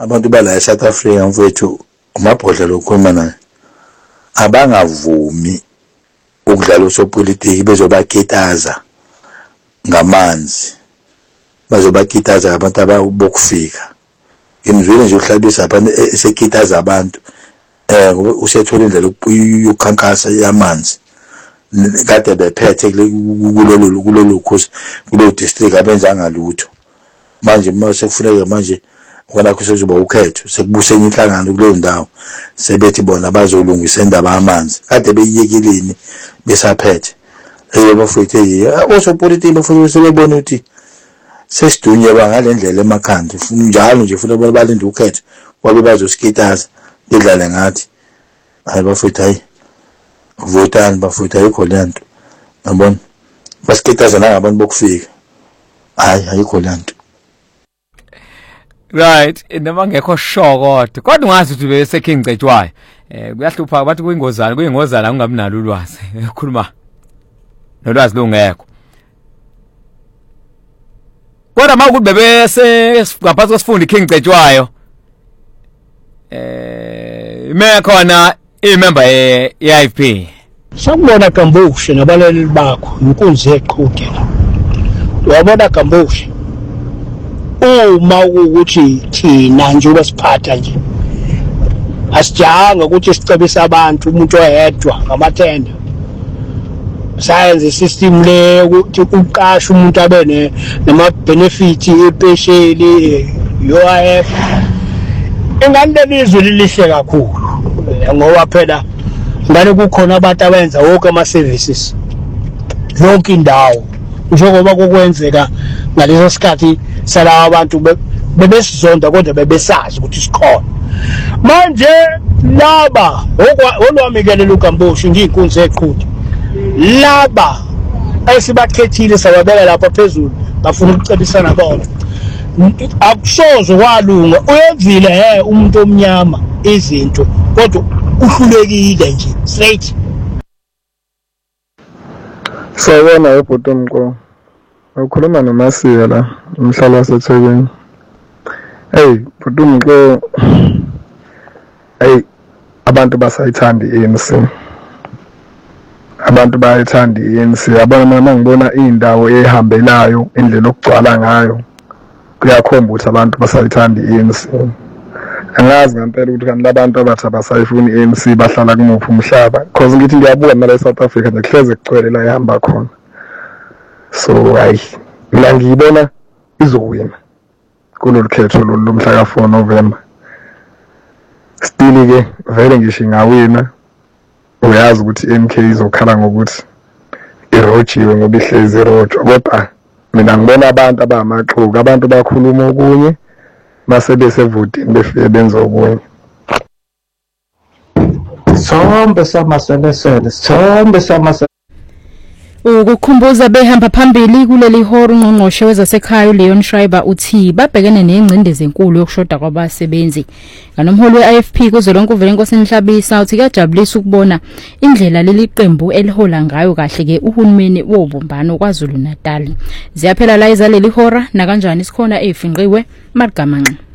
abantu bala eSouth Africa mfowethu umabhodla lokhuluma naye abangavumi ukudlala usopolitiki bezobakitaza ngamanzi bazobakitaza abantu abokufika ngimzwile nje uhlabisa abantu esekitaza abantu usethola indlela ukukhankasa yamanzi kade bephethe kulolu khosi kulo district abenzanga lutho manje mase kufuneka manje ukona kusezoba ukhetho sekubusenya inhlangano kuleyo ndawo sebethi bona bazolungisa indaba yamanzi kade beyiyekeleni besaphethe bafuthe osopolitiki bafuna sebebona ukuthi sesidunywe bangalendlela emakhanda njalo nje futhi bona balinde ukhetho kwabe bazosikitaza bedlale ngathi hayi bafuthe hayi votani bafuthe ayikho lento yabona basikitaza nangabantu bokufika hayi ayikho lento. Right, noma ngekho shoko kodwa ungazi ukuthi bese King Cetshwayo kuyahlupha bathi kuyingozana ungabi nalo ulwazi ekhuluma nolwazi lungekho kodwa mawukuthi bebese ngaphansi kwesifundo King Cetshwayo imekhona imember ye-IFP sakubona Gambushe nabaleli bakho inkunzi yeqhude wabona Gambushe uma ukuthi thina nje ubesiphatha nje asijanga ukuthi sicebisa abantu umuntu oyedwa ngamathenda sayenze system le ukuthi uqashe umuntu abe nema benefit especially UIF engane lelizwe lilihle kakhulu ngoba phela ngane kukhona abantu abenza wonke ama services yonke indawo njengoba kokwenzeka ngaleso sikhathi sala abantu bebesizonda kodwa bebesazi ukuthi sikhona manje laba olwamikelela uGambushe ngiyinkunzi eqhude laba esibakhethile sababeka lapha phezulu bafuna ukucebisana bona akusozo kwalunga uyenzile umuntu omnyama izinto kodwa uhlulekile nje straight. Sawona ubhuti umqo ukhuluma noMasiya la umhlalo waseThekwini. Bhuti umqo abantu basayithanda iANC. Abantu bayayithanda iANC. Yabona mama ngibona indawo ehambelayo indlela okugcwala ngayo kuyakhomba ukuthi abantu basayithanda iANC. Angazi ngempela ukuthi kanti labantu abathi abasayifuni iANC bahlala kumuphi umhlaba because ngithi ngiyabuka nala eSouth Africa nje kuhleze kugcwele la ihamba khona. So mina ngiyibona izowina kulolu khetho lomhla ka 4 November. Still ke vele ngisho ingawina uyazi ukuthi MK izokhala ngokuthi irojiwe ngoba ihlezi irojo kodwa mina ngibona abantu abamaxhuku abantu bakhuluma okunye mase besevotini befike benza okunye. Sombe samasele ukukhumbuza behamba phambili kuleli horo ungqongqoshe wezasekhaya uLeon Schreiber uthi babhekene nezingcindezi ezinkulu yokushoda kwabasebenzi nganomholi weIFP kuzolonke uvele enkosini Hlabisa uthi kuyajabulisa ukubona indlela leli qembu elihola ngayo kahle ke uhulumeni wobumbano kwaZulu Natal. Ziyaphela la izaleli hora na kanjani sikhona efinqiwe Margamanqa.